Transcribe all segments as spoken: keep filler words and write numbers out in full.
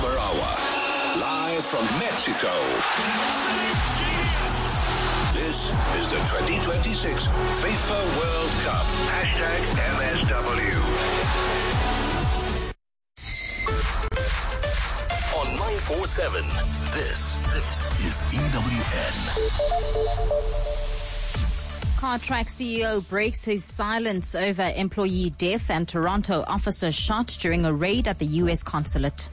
per hour. Live from Mexico. This is the twenty twenty-six FIFA World Cup. Hashtag M S W. On nine four seven, this, this is E W N. Cartrack C E O breaks his silence over employee death and Toronto officer shot during a raid at the U S consulate.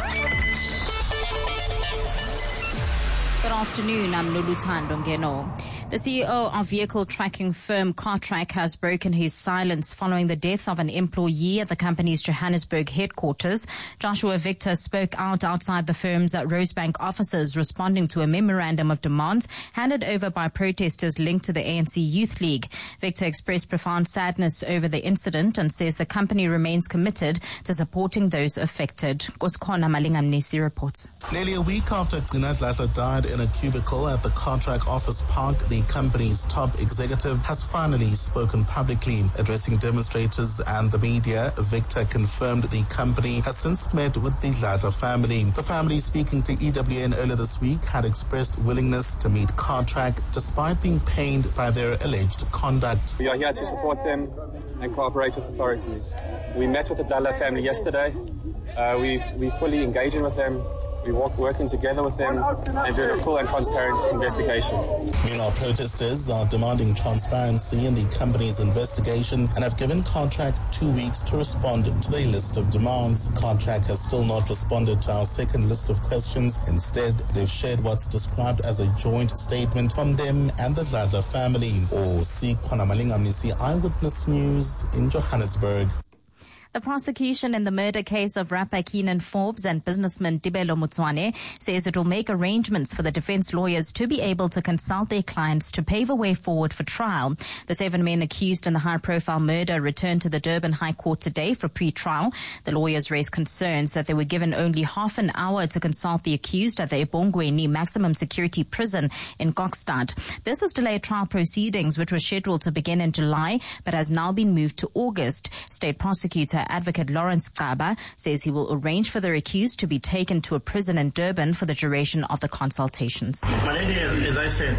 Good afternoon, I'm Luluthando Ngeno. The C E O of vehicle tracking firm Cartrack has broken his silence following the death of an employee at the company's Johannesburg headquarters. Joshua Victor spoke out outside the firm's Rosebank offices, responding to a memorandum of demands handed over by protesters linked to the A N C Youth League. Victor expressed profound sadness over the incident and says the company remains committed to supporting those affected. Koskona Malinganisi reports. Nearly a week after Gnadlasa died in a cubicle at the Cartrack office park, the company's top executive has finally spoken publicly. Addressing demonstrators and the media, Victor confirmed the company has since met with the Dladla family. The family, speaking to E W N earlier this week, had expressed willingness to meet Cartrack despite being pained by their alleged conduct. We are here to support them and cooperate with authorities. We met with the Dladla family yesterday. Uh, we've, we're fully engaging with them. We work working together with them and doing a full and transparent investigation. Meanwhile, protesters are demanding transparency in the company's investigation and have given Cartrack two weeks to respond to their list of demands. Cartrack has still not responded to our second list of questions. Instead, they've shared what's described as a joint statement from them and the Dladla family. Or Sikwana Malingamnisi, Eyewitness News in Johannesburg. The prosecution in the murder case of rapper Keenan Forbes and businessman Tibelo Mutswane says it will make arrangements for the defense lawyers to be able to consult their clients to pave a way forward for trial. The seven men accused in the high-profile murder returned to the Durban High Court today for pre-trial. The lawyers raised concerns that they were given only half an hour to consult the accused at the eBongweni maximum security prison in Kokstad. This has delayed trial proceedings, which were scheduled to begin in July, but has now been moved to August. State prosecutor Advocate Lawrence Kaba says he will arrange for the accused to be taken to a prison in Durban for the duration of the consultations. My lady, as I said,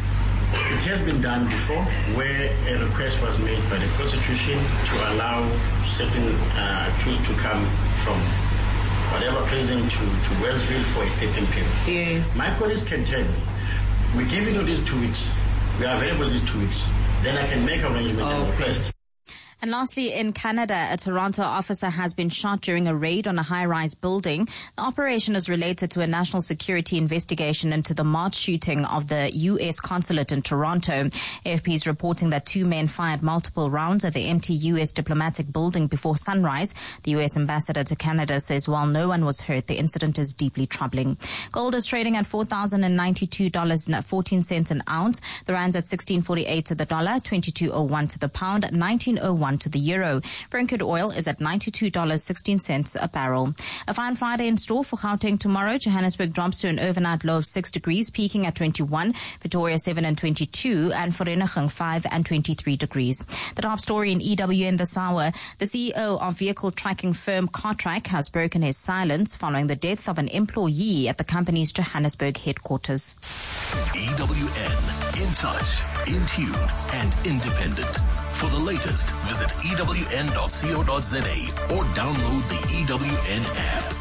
it has been done before where a request was made by the prosecution to allow certain uh, accused to come from whatever prison to, to Westville for a certain period. Yes. My colleagues can tell me, we're giving you these two weeks. We are available these two weeks. Then I can make arrangement okay. and request. And lastly, in Canada, a Toronto officer has been shot during a raid on a high-rise building. The operation is related to a national security investigation into the March shooting of the U S consulate in Toronto. A F P is reporting that two men fired multiple rounds at the empty U S diplomatic building before sunrise. The U S ambassador to Canada says while no one was hurt, the incident is deeply troubling. Gold is trading at four thousand ninety-two dollars and fourteen cents an ounce. The rand's at sixteen forty-eight to the dollar, twenty-two oh one to the pound, nineteen oh one to the euro. Brent crude oil is at ninety-two dollars and sixteen cents a barrel. A fine Friday in store for Gauteng tomorrow. Johannesburg drops to an overnight low of six degrees, peaking at twenty-one. Pretoria seven and twenty-two, and Vereeniging five and twenty-three degrees. The top story in E W N this hour. The C E O of vehicle tracking firm Cartrack has broken his silence following the death of an employee at the company's Johannesburg headquarters. E W N, in touch, in tune, and independent. For the latest, visit E W N dot co dot za or download the E W N app.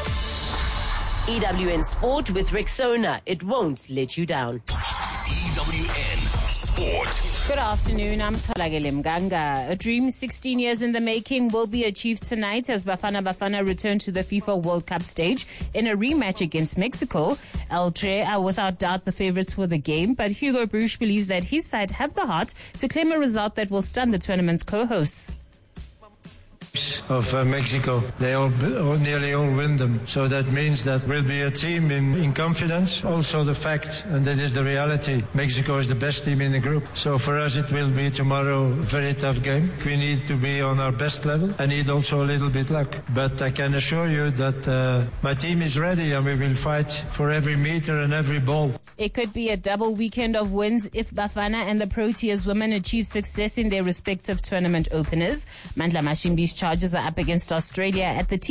E W N Sport with Rexona. It won't let you down. E W N Sport. Good afternoon, I'm Tolagele Mganga. A dream sixteen years in the making will be achieved tonight as Bafana Bafana return to the FIFA World Cup stage in a rematch against Mexico. El Tre are without doubt the favorites for the game, but Hugo Bruch believes that his side have the heart to claim a result that will stun the tournament's co-hosts. Of uh, Mexico, they all, all nearly all win them. So that means that we'll be a team in, in confidence. Also the fact, and that is the reality, Mexico is the best team in the group. So for us it will be tomorrow a very tough game. We need to be on our best level and need also a little bit luck. But I can assure you that uh, my team is ready and we will fight for every meter and every ball. It could be a double weekend of wins if Bafana and the Proteas women achieve success in their respective tournament openers. Mandla Mashimbi's charges are up against Australia at the